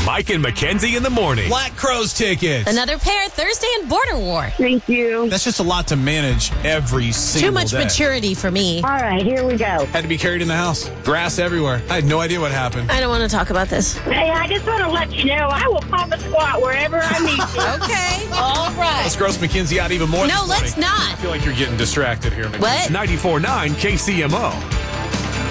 Mike and Mackenzie in the morning. Black Crowes tickets. Another pair Thursday in Border War. Thank you. That's just a lot to manage every single Too much day. maturity for me. All right, here we go. Had to be carried in the house. Grass everywhere. I had no idea what happened. I don't want to talk about this. Hey, I just want to let you know I will pop a squat wherever I need to. Okay. All right. Let's gross Mackenzie out even more. No, this let's morning. not. I feel like you're getting distracted here, Mackenzie. What? 94.9 KCMO.